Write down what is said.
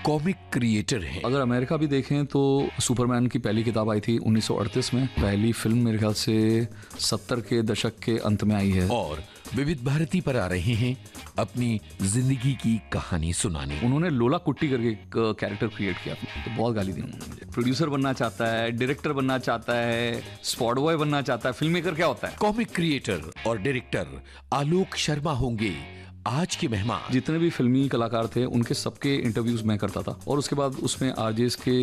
Comic creator हैं। अगर America भी देखें तो सुपरमैन की पहली किताब आई थी 1938 में। पहली फिल्म मेरे ख्याल से 70 के दशक के अंत में आई है। और विविध भारती पर आ रहे हैं अपनी जिंदगी की कहानी सुनाने। उन्होंने लोला कुट्टी करके एक कैरेक्टर क्रिएट किया, तो बहुत गाली दी उन्होंने मुझे। प्रोड्यूसर बनना चाहता है, डायरेक्टर बनना चाहता है, स्पॉट बॉय बनना चाहता है, फिल्म मेकर क्या होता है? कॉमिक क्रिएटर और डायरेक्टर आलोक शर्मा होंगे आज के मेहमान। जितने भी फिल्मी कलाकार थे उनके सबके इंटरव्यूज मैं करता था और उसके बाद उसमें आरजेस के